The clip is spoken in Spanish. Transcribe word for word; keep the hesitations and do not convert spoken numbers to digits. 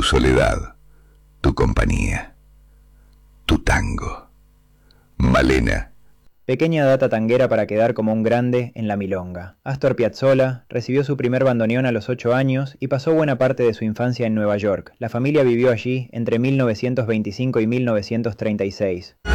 soledad, tu compañía, tu tango. Malena. Pequeña data tanguera para quedar como un grande en la milonga. Astor Piazzolla recibió su primer bandoneón a los ocho años y pasó buena parte de su infancia en Nueva York. La familia vivió allí entre mil novecientos veinticinco y mil novecientos treinta y seis.